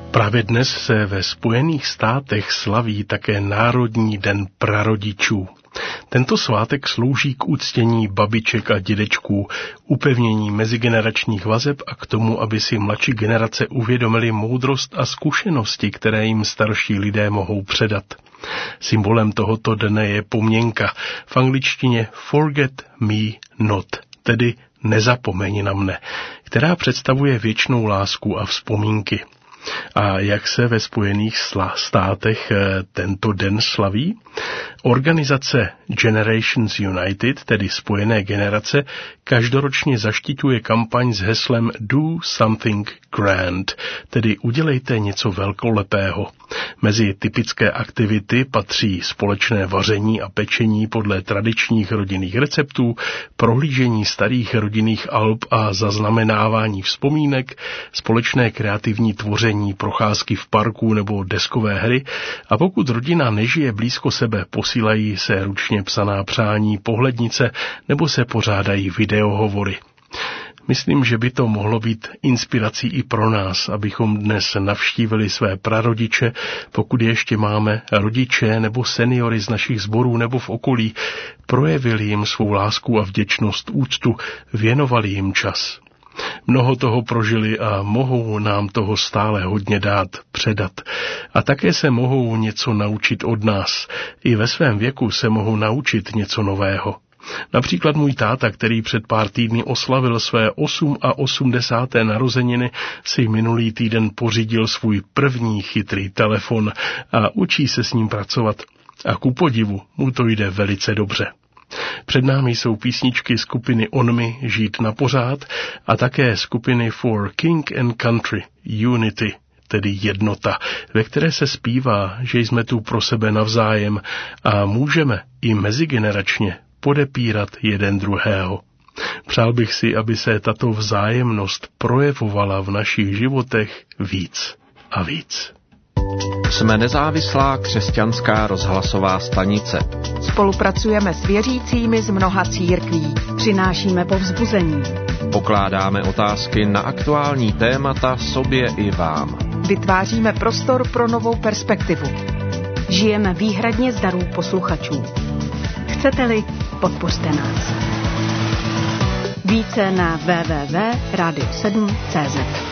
Právě dnes se ve Spojených státech slaví také Národní den prarodičů. Tento svátek slouží k uctění babiček a dědečků, upevnění mezigeneračních vazeb a k tomu, aby si mladší generace uvědomili moudrost a zkušenosti, které jim starší lidé mohou předat. Symbolem tohoto dne je pomněnka, v angličtině Forget me not, tedy nezapomeň na mne, která představuje věčnou lásku a vzpomínky. A jak se ve Spojených státech tento den slaví? Organizace Generations United, tedy Spojené generace, každoročně zaštiťuje kampaň s heslem Do Something Grand, tedy udělejte něco velkolepého. Mezi typické aktivity patří společné vaření a pečení podle tradičních rodinných receptů, prohlížení starých rodinných alb a zaznamenávání vzpomínek, společné kreativní tvoření, procházky v parku nebo deskové hry, a pokud rodina nežije blízko sebe, posílají se ručně psaná přání, pohlednice nebo se pořádají videohovory. Myslím, že by to mohlo být inspirací i pro nás, abychom dnes navštívili své prarodiče, pokud ještě máme rodiče nebo seniory z našich sborů nebo v okolí, projevili jim svou lásku a vděčnost, úctu, věnovali jim čas. Mnoho toho prožili a mohou nám toho stále hodně dát, předat. A také se mohou něco naučit od nás. I ve svém věku se mohou naučit něco nového. Například můj táta, který před pár týdny oslavil své 88. narozeniny, si minulý týden pořídil svůj první chytrý telefon a učí se s ním pracovat. A ku podivu mu to jde velice dobře. Před námi jsou písničky skupiny On Me, Žít na pořád, a také skupiny For King and Country, Unity, tedy jednota, ve které se zpívá, že jsme tu pro sebe navzájem a můžeme i mezigeneračně podepírat jeden druhého. Přál bych si, aby se tato vzájemnost projevovala v našich životech víc a víc. Jsme nezávislá křesťanská rozhlasová stanice. Spolupracujeme s věřícími z mnoha církví. Přinášíme povzbuzení. Pokládáme otázky na aktuální témata sobě i vám. Vytváříme prostor pro novou perspektivu. Žijeme výhradně z darů posluchačů. Chcete-li, podpořte nás. Více na www.radio7.cz.